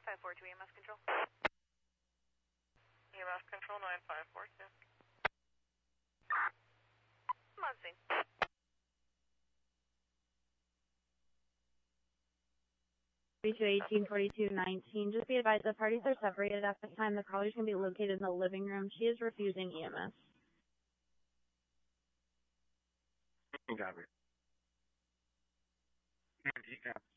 542 EMS control. EMS control 9542. I'm on scene. 4218-4219. Just be advised the parties are separated at this time. The caller's going to be located in the living room. She is refusing EMS. Copy.